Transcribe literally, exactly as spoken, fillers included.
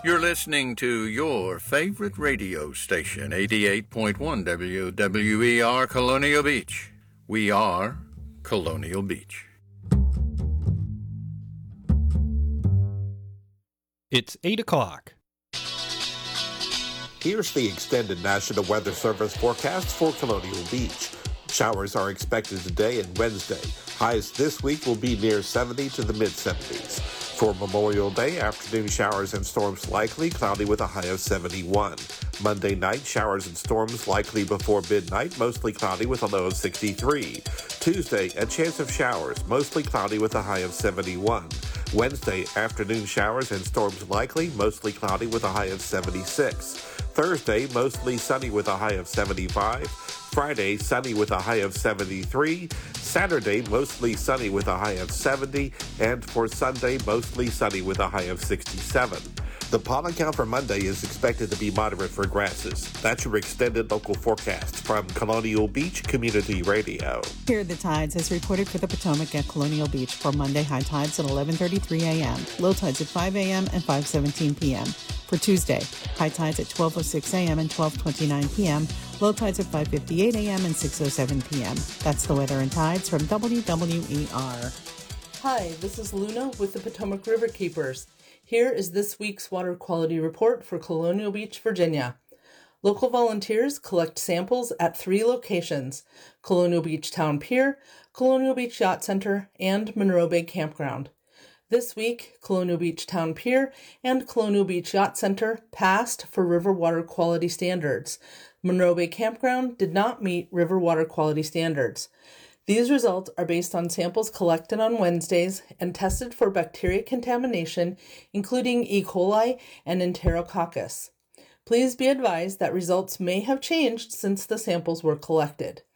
You're listening to your favorite radio station, eighty-eight point one W W E R Colonial Beach. We are Colonial Beach. It's eight o'clock. Here's the extended National Weather Service forecast for Colonial Beach. Showers are expected today and Wednesday. Highs this week will be near seventy to the mid-seventies. For Memorial Day, afternoon showers and storms likely, cloudy with a high of seventy-one. Monday night, showers and storms likely before midnight, mostly cloudy with a low of sixty-three. Tuesday, a chance of showers, mostly cloudy with a high of seventy-one. Wednesday, afternoon showers and storms likely, mostly cloudy with a high of seventy-six. Thursday, mostly sunny with a high of seventy-five. Friday, sunny with a high of seventy-three. Saturday, mostly sunny with a high of seventy. And for Sunday, mostly sunny with a high of sixty-seven. The pollen count for Monday is expected to be moderate for grasses. That's your extended local forecast from Colonial Beach Community Radio. Here are the tides as reported for the Potomac at Colonial Beach for Monday. High tides at eleven thirty-three a.m., low tides at five a.m. and five seventeen p.m. For Tuesday, high tides at twelve oh six a.m. and twelve twenty-nine p.m., low tides at five fifty-eight a.m. and six oh seven p.m. That's the weather and tides from W W E R. Hi, this is Luna with the Potomac River Keepers. Here is this week's water quality report for Colonial Beach, Virginia. Local volunteers collect samples at three locations: Colonial Beach Town Pier, Colonial Beach Yacht Center, and Monroe Bay Campground. This week, Colonial Beach Town Pier and Colonial Beach Yacht Center passed for river water quality standards. Monroe Bay Campground did not meet river water quality standards. These results are based on samples collected on Wednesdays and tested for bacteria contamination, including E. coli and Enterococcus. Please be advised that results may have changed since the samples were collected.